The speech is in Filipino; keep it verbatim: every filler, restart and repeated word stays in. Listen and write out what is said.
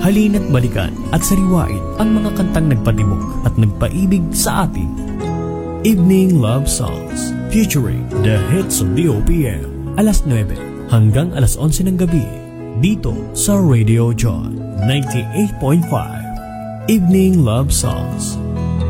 Halina't balikan at sariwain ang mga kantang nagpatibok at nagpaibig sa atin. Evening Love Songs featuring the hits of the O P M. Alas nuwebe hanggang alas onse ng gabi dito sa Radio John ninety-eight point five. Evening Love Songs.